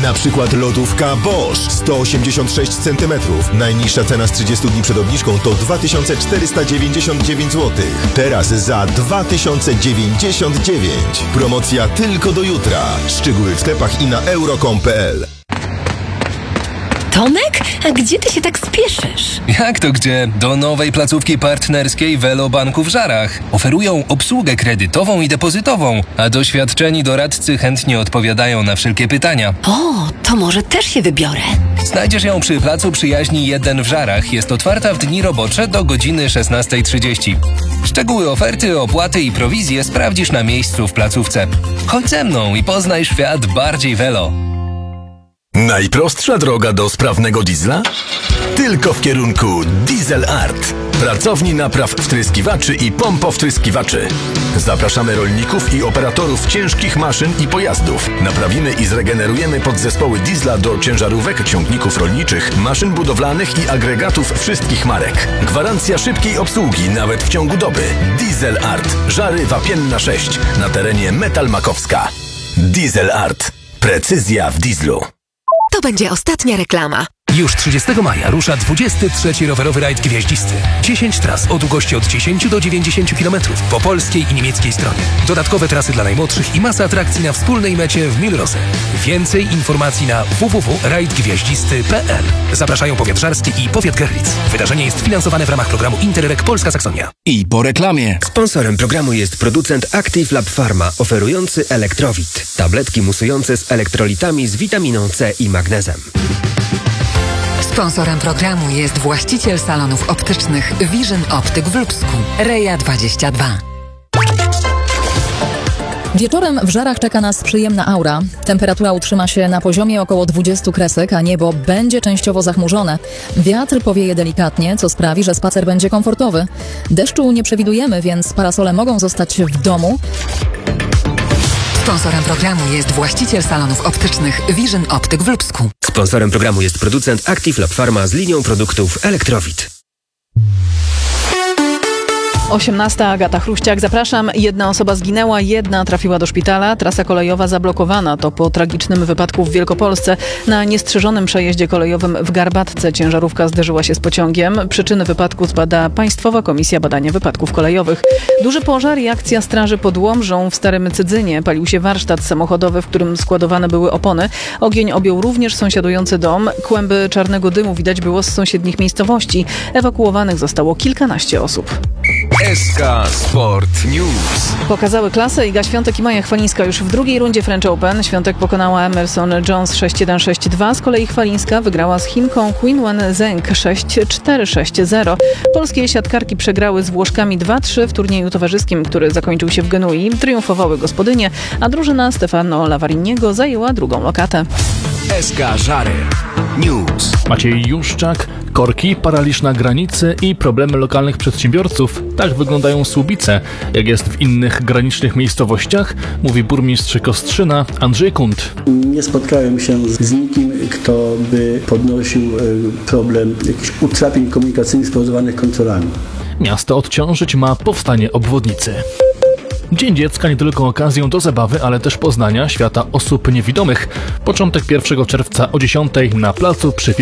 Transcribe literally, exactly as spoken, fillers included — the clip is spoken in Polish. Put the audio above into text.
Na przykład lodówka Bosch sto osiemdziesiąt sześć centymetrów. Najniższa cena z trzydziestu dni przed obniżką to dwa tysiące czterysta dziewięćdziesiąt dziewięć złotych. Teraz za dwa tysiące dziewięćdziesiąt dziewięć. Promocja tylko do jutra. Szczegóły w sklepach i na euro kropka com kropka p l. Tomek, a gdzie ty się tak spieszysz? Jak to gdzie? Do nowej placówki partnerskiej Velo Banku w Żarach. Oferują obsługę kredytową i depozytową, a doświadczeni doradcy chętnie odpowiadają na wszelkie pytania. O, to może też się wybiorę. Znajdziesz ją przy Placu Przyjaźni jeden w Żarach. Jest otwarta w dni robocze do godziny szesnastej trzydzieści. Szczegóły oferty, opłaty i prowizje sprawdzisz na miejscu w placówce. Chodź ze mną i poznaj świat bardziej Velo. Najprostsza droga do sprawnego diesla? Tylko w kierunku Diesel Art. Pracowni napraw wtryskiwaczy i pompowtryskiwaczy. Zapraszamy rolników i operatorów ciężkich maszyn i pojazdów. Naprawimy i zregenerujemy podzespoły diesla do ciężarówek, ciągników rolniczych, maszyn budowlanych i agregatów wszystkich marek. Gwarancja szybkiej obsługi nawet w ciągu doby. Diesel Art. Żary Wapienna sześć na terenie Metal Makowska. Diesel Art. Precyzja w dieslu. To będzie ostatnia reklama. Już trzydziestego maja rusza dwudziesty trzeci rowerowy rajd gwiaździsty. dziesięć tras o długości od dziesięciu do dziewięćdziesięciu kilometrów po polskiej i niemieckiej stronie. Dodatkowe trasy dla najmłodszych i masa atrakcji na wspólnej mecie w Milrose. Więcej informacji na w w w kropka rajd gwiaździsty kropka p l. Zapraszają powiat żarski i powiat Görlitz. Wydarzenie jest finansowane w ramach programu Interreg Polska Saksonia. I po reklamie. Sponsorem programu jest producent Active Lab Pharma, oferujący Elektrowit. Tabletki musujące z elektrolitami z witaminą C i magnezem. Sponsorem programu jest właściciel salonów optycznych Vision Optyk w Lubsku. Reja dwadzieścia dwa. Wieczorem w Żarach czeka nas przyjemna aura. Temperatura utrzyma się na poziomie około dwudziestu kresek, a niebo będzie częściowo zachmurzone. Wiatr powieje delikatnie, co sprawi, że spacer będzie komfortowy. Deszczu nie przewidujemy, więc parasole mogą zostać w domu. Sponsorem programu jest właściciel salonów optycznych Vision Optyk w Lubsku. Sponsorem programu jest producent Active Lab Pharma z linią produktów Elektrowit. osiemnasta. Agata Chruściak. Zapraszam. Jedna osoba zginęła, jedna trafiła do szpitala. Trasa kolejowa zablokowana. To po tragicznym wypadku w Wielkopolsce. Na niestrzeżonym przejeździe kolejowym w Garbatce ciężarówka zderzyła się z pociągiem. Przyczyny wypadku zbada Państwowa Komisja Badania Wypadków Kolejowych. Duży pożar i akcja straży pod Łomżą w Starym Cydzynie. Palił się warsztat samochodowy, w którym składowane były opony. Ogień objął również sąsiadujący dom. Kłęby czarnego dymu widać było z sąsiednich miejscowości. Ewakuowanych zostało kilkanaście osób. S K Sport News. Pokazały klasę. Iga Świątek i Maja Chwalińska już w drugiej rundzie French Open. Świątek pokonała Emerson Jones sześć jeden sześć dwa. Z kolei Chwalińska wygrała z Chinką Qinwen Zheng sześć cztery sześć zero. Polskie siatkarki przegrały z Włoszkami dwa trzy w turnieju towarzyskim, który zakończył się w Genui. Triumfowały gospodynie, a drużyna Stefano Lavariniego zajęła drugą lokatę. S K Żary News. Maciej Juszczak, korki, paraliż na granicy i problemy lokalnych przedsiębiorców. Tak wyglądają Słubice. Jak jest w innych granicznych miejscowościach, mówi burmistrz Kostrzyna Andrzej Kunt. Nie spotkałem się z nikim, kto by podnosił problem jakichś utrapień komunikacyjnych spowodowanych kontrolami. Miasto odciążyć ma powstanie obwodnicy. Dzień Dziecka nie tylko okazją do zabawy, ale też poznania świata osób niewidomych. Początek pierwszego czerwca o dziesiątej na placu przy